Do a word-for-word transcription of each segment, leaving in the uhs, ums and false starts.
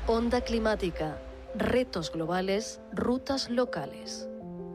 Onda climática, retos globales, rutas locales.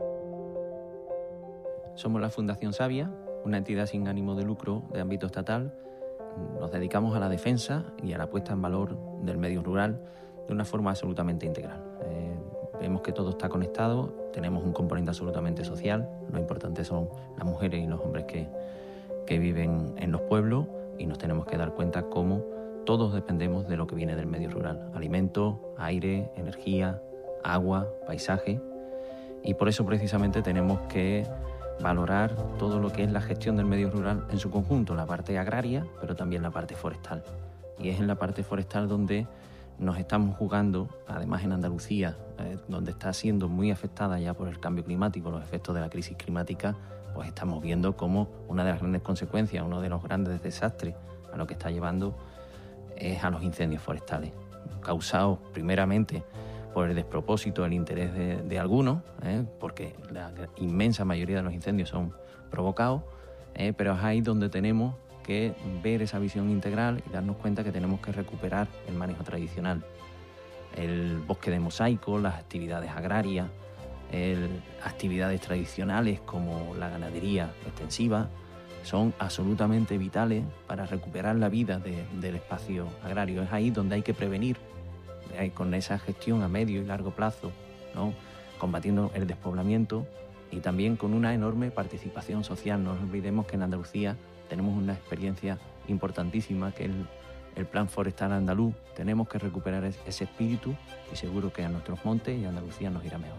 Somos la Fundación Savia, una entidad sin ánimo de lucro de ámbito estatal. Nos dedicamos a la defensa y a la puesta en valor del medio rural de una forma absolutamente integral. Eh, vemos que todo está conectado, tenemos un componente absolutamente social. Lo importante son las mujeres y los hombres que, que viven en los pueblos, y nos tenemos que dar cuenta cómo todos dependemos de lo que viene del medio rural: alimento, aire, energía, agua, paisaje. Y por eso precisamente tenemos que valorar todo lo que es la gestión del medio rural en su conjunto, la parte agraria, pero también la parte forestal. Y es en la parte forestal donde nos estamos jugando, además en Andalucía, eh, donde está siendo muy afectada ya por el cambio climático, los efectos de la crisis climática, pues estamos viendo cómo una de las grandes consecuencias, uno de los grandes desastres a lo que está llevando es a los incendios forestales, causados primeramente por el despropósito, el interés de, de algunos, ¿eh? porque la inmensa mayoría de los incendios son provocados, ¿eh? pero es ahí donde tenemos que ver esa visión integral y darnos cuenta que tenemos que recuperar el manejo tradicional. El bosque de mosaico, las actividades agrarias, el, actividades tradicionales como la ganadería extensiva, son absolutamente vitales para recuperar la vida de, del espacio agrario. Es ahí donde hay que prevenir, con esa gestión a medio y largo plazo, ¿no? Combatiendo el despoblamiento y también con una enorme participación social. No nos olvidemos que en Andalucía tenemos una experiencia importantísima, que es el, el Plan Forestal Andaluz. Tenemos que recuperar ese espíritu y seguro que a nuestros montes y a Andalucía nos irá mejor.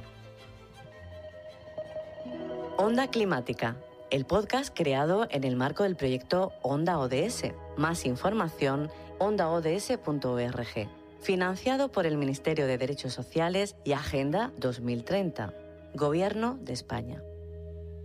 Onda Climática, el podcast creado en el marco del proyecto Onda O D S. Más información, onda o d s punto org. Financiado por el Ministerio de Derechos Sociales y Agenda dos mil treinta, Gobierno de España.